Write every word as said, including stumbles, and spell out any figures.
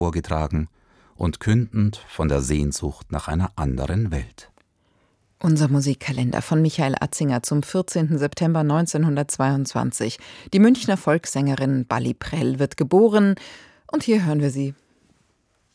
vorgetragen und kündend von der Sehnsucht nach einer anderen Welt. Unser Musikkalender von Michael Atzinger zum vierzehnten September neunzehnhundertzweiundzwanzig. Die Münchner Volkssängerin Bally Prell wird geboren und hier hören wir sie